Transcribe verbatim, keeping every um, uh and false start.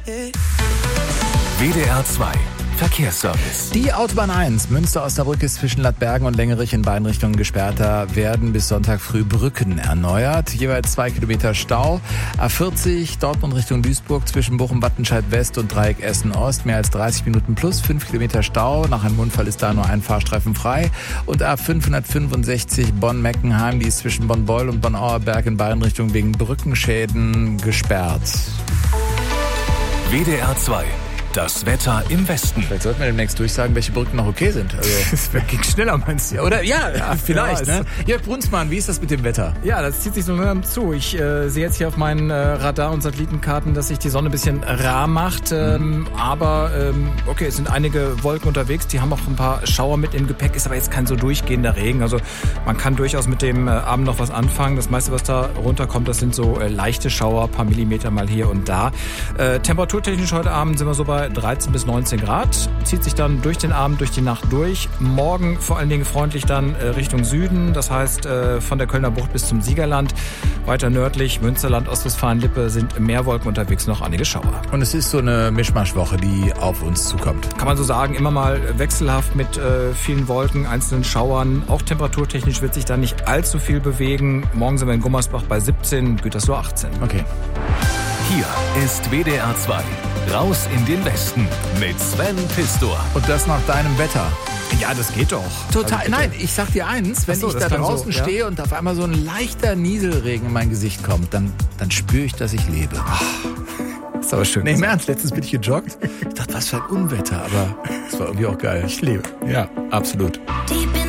W D R zwei Verkehrsservice. Die Autobahn eins, Münster-Osnabrück, ist zwischen Ladbergen und Längerich in beiden Richtungen gesperrt. Da werden bis Sonntag früh Brücken erneuert. Jeweils zwei Kilometer Stau. A vierzig, Dortmund Richtung Duisburg, zwischen Bochum-Wattenscheid West und Dreieck Essen-Ost. Mehr als dreißig Minuten plus, fünf Kilometer Stau. Nach einem Unfall ist da nur ein Fahrstreifen frei. Und A fünfhundertfünfundsechzig, Bonn-Meckenheim, die ist zwischen Bonn-Beul und Bonn-Auerberg in beiden Richtungen wegen Brückenschäden gesperrt. W D R zwei. Das Wetter im Westen. Vielleicht sollten wir demnächst durchsagen, welche Brücken noch okay sind. Also, das ging schneller, meinst du? oder? Ja, ja vielleicht. Ja, ne? Jörg Brunsmann, wie ist das mit dem Wetter? Ja, das zieht sich so langsam zu. Ich äh, sehe jetzt hier auf meinen äh, Radar- und Satellitenkarten, dass sich die Sonne ein bisschen rar macht. Ähm, mhm. Aber, ähm, okay, es sind einige Wolken unterwegs. Die haben auch ein paar Schauer mit im Gepäck. Ist aber jetzt kein so durchgehender Regen. Also man kann durchaus mit dem äh, Abend noch was anfangen. Das meiste, was da runterkommt, das sind so äh, leichte Schauer, ein paar Millimeter mal hier und da. Äh, temperaturtechnisch heute Abend sind wir so bei dreizehn bis neunzehn Grad, zieht sich dann durch den Abend, durch die Nacht durch. Morgen vor allen Dingen freundlich dann äh, Richtung Süden, das heißt äh, von der Kölner Bucht bis zum Siegerland. Weiter nördlich, Münsterland, Ostwestfalen-Lippe sind mehr Wolken unterwegs, noch einige Schauer. Und es ist so eine Mischmaschwoche, die auf uns zukommt. Kann man so sagen, immer mal wechselhaft mit äh, vielen Wolken, einzelnen Schauern. Auch temperaturtechnisch wird sich da nicht allzu viel bewegen. Morgen sind wir in Gummersbach bei siebzehn, Gütersloh achtzehn. Okay. Hier ist W D R zwei. Raus in den Westen mit Sven Pistor. Und das nach deinem Wetter. Ja, das geht doch. Total. Also Nein, ich sag dir eins, wenn so, ich da draußen so, ja? stehe und auf einmal so ein leichter Nieselregen in mein Gesicht kommt, dann, dann spüre ich, dass ich lebe. Ach, ist aber schön. Nee, im Ernst, letztens bin ich gejoggt. Ich dachte, was für ein Unwetter, aber es war irgendwie auch geil. Ich lebe. Ja, absolut. Die